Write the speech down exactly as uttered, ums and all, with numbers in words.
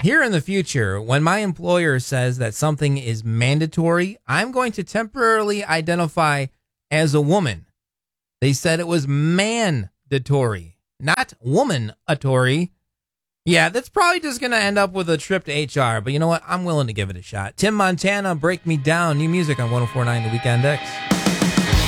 Here in the future, when my employer says that something is mandatory, I'm going to temporarily identify as a woman. They said it was mandatory, not woman-atory. Yeah, that's probably just going to end up with a trip to H R, but you know what? I'm willing to give it a shot. Tim Montana, Break Me Down, new music on one oh four point nine The Weekend X.